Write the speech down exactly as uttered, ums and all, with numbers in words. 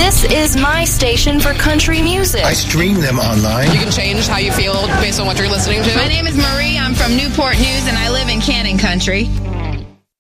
This is my station for country music. I stream them online. You can change how you feel based on what you're listening to. My name is Marie. I'm from Newport News, and I live in Cannon Country.